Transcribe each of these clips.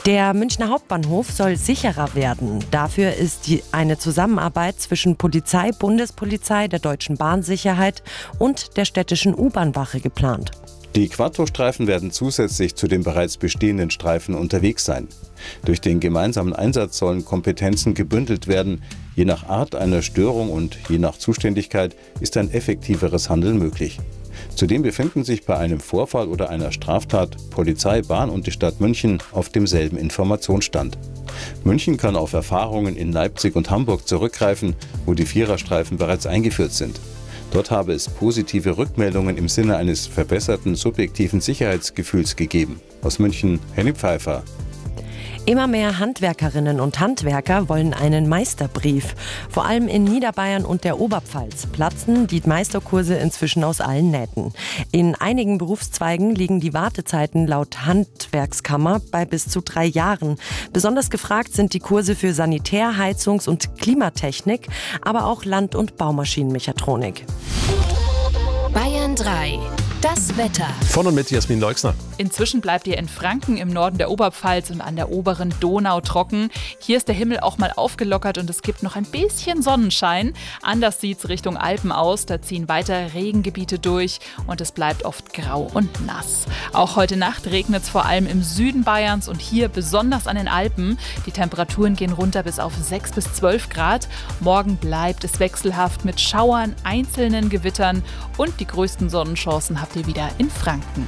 Der Münchner Hauptbahnhof soll sicherer werden. Dafür ist eine Zusammenarbeit zwischen Polizei, Bundespolizei, der Deutschen Bahnsicherheit und der städtischen U-Bahn-Wache geplant. Die Quattro-Streifen werden zusätzlich zu den bereits bestehenden Streifen unterwegs sein. Durch den gemeinsamen Einsatz sollen Kompetenzen gebündelt werden. Je nach Art einer Störung und je nach Zuständigkeit ist ein effektiveres Handeln möglich. Zudem befinden sich bei einem Vorfall oder einer Straftat Polizei, Bahn und die Stadt München auf demselben Informationsstand. München kann auf Erfahrungen in Leipzig und Hamburg zurückgreifen, wo die Viererstreifen bereits eingeführt sind. Dort habe es positive Rückmeldungen im Sinne eines verbesserten subjektiven Sicherheitsgefühls gegeben. Aus München, Henny Pfeiffer. Immer mehr Handwerkerinnen und Handwerker wollen einen Meisterbrief. Vor allem in Niederbayern und der Oberpfalz platzen die Meisterkurse inzwischen aus allen Nähten. In einigen Berufszweigen liegen die Wartezeiten laut Handwerkskammer bei bis zu 3 Jahren. Besonders gefragt sind die Kurse für Sanitär-, Heizungs- und Klimatechnik, aber auch Land- und Baumaschinenmechatronik. Bayern 3. Das Wetter. Von und mit Jasmin Leixner. Inzwischen bleibt ihr in Franken im Norden der Oberpfalz und an der oberen Donau trocken. Hier ist der Himmel auch mal aufgelockert und es gibt noch ein bisschen Sonnenschein. Anders sieht es Richtung Alpen aus. Da ziehen weiter Regengebiete durch und es bleibt oft grau und nass. Auch heute Nacht regnet es vor allem im Süden Bayerns und hier besonders an den Alpen. Die Temperaturen gehen runter bis auf 6 bis 12 Grad. Morgen bleibt es wechselhaft mit Schauern, einzelnen Gewittern und die größten Sonnenchancen habt ihr wieder in Franken.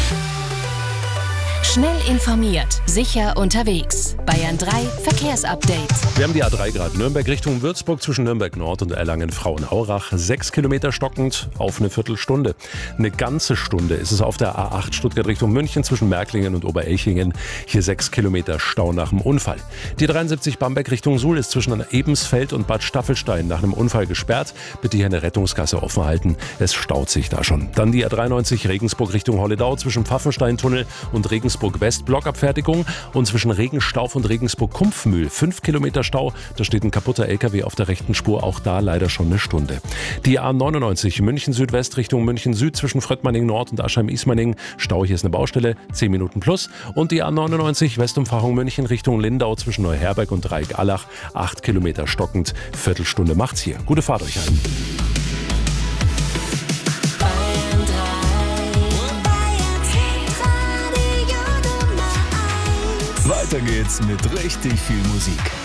Schnell informiert, sicher unterwegs. Bayern 3 Verkehrsupdate. Wir haben die A3 gerade Nürnberg Richtung Würzburg zwischen Nürnberg Nord und Erlangen-Frauenaurach. 6 Kilometer stockend auf eine Viertelstunde. Eine ganze Stunde ist es auf der A8 Stuttgart Richtung München zwischen Märklingen und Oberelchingen. Hier 6 Kilometer Stau nach dem Unfall. Die 73 Bamberg Richtung Suhl ist zwischen Ebensfeld und Bad Staffelstein nach einem Unfall gesperrt. Bitte hier eine Rettungsgasse offen halten. Es staut sich da schon. Dann die A93 Regensburg Richtung Holledau zwischen Pfaffensteintunnel und Regensburg West Blockabfertigung und zwischen Regenstauf und Regensburg-Kumpfmühl 5 Kilometer Stau. Da steht ein kaputter LKW auf der rechten Spur, auch da leider schon eine Stunde. Die A99 München Südwest Richtung München Süd zwischen Fröttmanning Nord und Aschheim-Ismaning. Stau, hier ist eine Baustelle, 10 Minuten plus. Und die A99 Westumfahrung München Richtung Lindau zwischen Neuherberg und Dreieck-Allach. 8 Kilometer stockend, Viertelstunde macht's hier. Gute Fahrt euch allen. Weiter geht's mit richtig viel Musik.